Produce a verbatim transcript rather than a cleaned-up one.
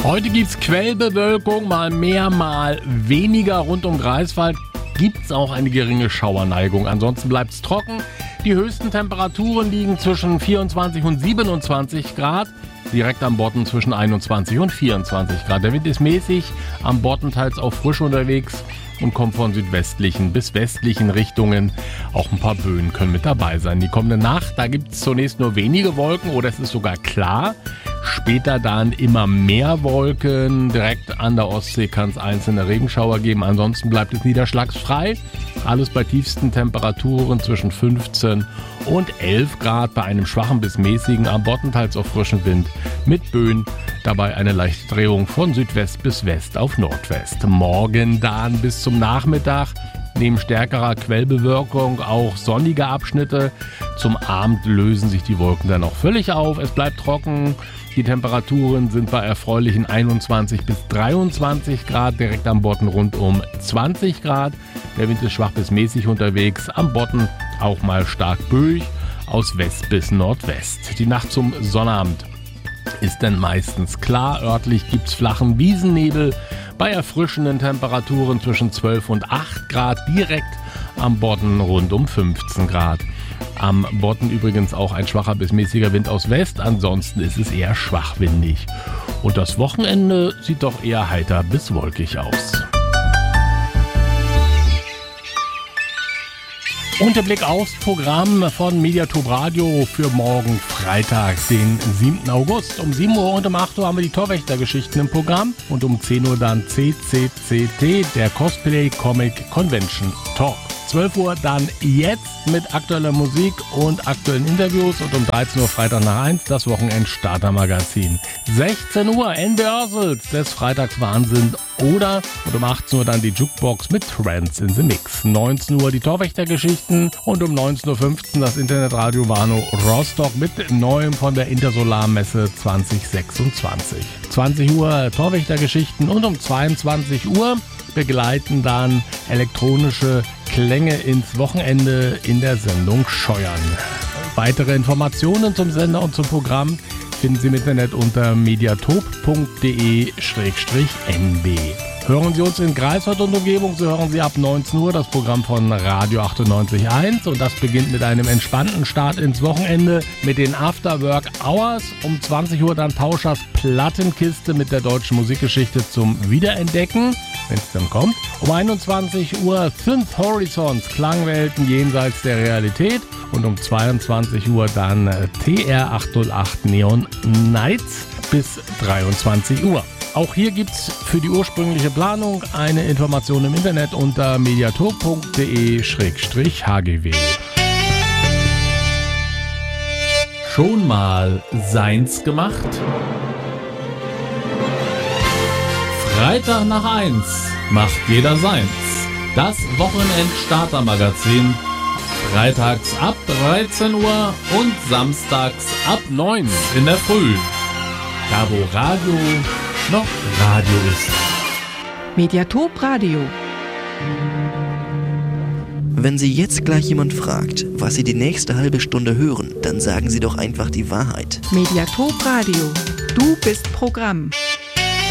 Heute gibt es Quellbewölkung, mal mehr, mal weniger. Rund um Greifswald gibt es auch eine geringe Schauerneigung. Ansonsten bleibt es trocken. Die höchsten Temperaturen liegen zwischen vierundzwanzig und siebenundzwanzig Grad. Direkt am Bodden zwischen einundzwanzig und vierundzwanzig Grad. Der Wind ist mäßig, am Bodden teils auch frisch unterwegs und kommt von südwestlichen bis westlichen Richtungen. Auch ein paar Böen können mit dabei sein. Die kommende Nacht, da gibt es zunächst nur wenige Wolken oder es ist sogar klar. Später dann immer mehr Wolken. Direkt an der Ostsee kann es einzelne Regenschauer geben. Ansonsten bleibt es niederschlagsfrei. Alles bei tiefsten Temperaturen zwischen fünfzehn und elf Grad bei einem schwachen bis mäßigen, am Bodden teils auch frischen Wind mit Böen. Dabei eine leichte Drehung von Südwest bis West auf Nordwest. Morgen dann bis zum Nachmittag neben stärkerer Quellbewölkung auch sonnige Abschnitte. Zum Abend lösen sich die Wolken dann auch völlig auf. Es bleibt trocken. Die Temperaturen sind bei erfreulichen einundzwanzig bis dreiundzwanzig Grad, direkt am Bodden rund um zwanzig Grad. Der Wind ist schwach bis mäßig unterwegs, am Bodden auch mal stark böig, aus West bis Nordwest. Die Nacht zum Sonnabend ist dann meistens klar. Örtlich gibt es flachen Wiesennebel bei erfrischenden Temperaturen zwischen zwölf und acht Grad, direkt am Bodden rund um fünfzehn Grad. Am Bodden übrigens auch ein schwacher bis mäßiger Wind aus West, ansonsten ist es eher schwachwindig. Und das Wochenende sieht doch eher heiter bis wolkig aus. Und der Blick aufs Programm von Mediatop Radio für morgen Freitag, den siebten August. Um sieben Uhr und um acht Uhr haben wir die Torwächter-Geschichten im Programm und um zehn Uhr dann C C C T, der Cosplay Comic Convention Talk. zwölf Uhr dann jetzt mit aktueller Musik und aktuellen Interviews und um dreizehn Uhr Freitag nach eins das Wochenend-Starter-Magazin. sechzehn Uhr N B Ursels des Freitagswahnsinn oder und um achtzehn Uhr dann die Jukebox mit Trends in the Mix. neunzehn Uhr die Torwächter-Geschichten und um neunzehn Uhr fünfzehn das Internetradio Warnow Rostock mit Neuem von der Intersolarmesse zwanzig sechsundzwanzig. zwanzig Uhr Torwächter-Geschichten und um zweiundzwanzig Uhr begleiten dann elektronische Klänge ins Wochenende in der Sendung Scheuern. Weitere Informationen zum Sender und zum Programm finden Sie im Internet unter mediatop punkt de schrägstrich n b. Hören Sie uns in Greifswald und Umgebung, so hören Sie ab neunzehn Uhr das Programm von Radio achtundneunzig Komma eins und das beginnt mit einem entspannten Start ins Wochenende mit den Afterwork Hours. Um zwanzig Uhr dann Tauschers Plattenkiste mit der deutschen Musikgeschichte zum Wiederentdecken, wenn es dann kommt. Um einundzwanzig Uhr Synth Horizons, Klangwelten jenseits der Realität und um zweiundzwanzig Uhr dann T R achthundertacht Neon Nights bis dreiundzwanzig Uhr. Auch hier gibt's für die ursprüngliche Planung eine Information im Internet unter mediatop punkt de schrägstrich h g w. Schon mal seins gemacht? Freitag nach eins macht jeder seins. Das Wochenend-Starter-Magazin. Freitags ab dreizehn Uhr und samstags ab neun in der Früh. Da wo Radio noch Radio ist. Mediatop Radio. Wenn Sie jetzt gleich jemand fragt, was Sie die nächste halbe Stunde hören, dann sagen Sie doch einfach die Wahrheit. Mediatop Radio. Du bist Programm.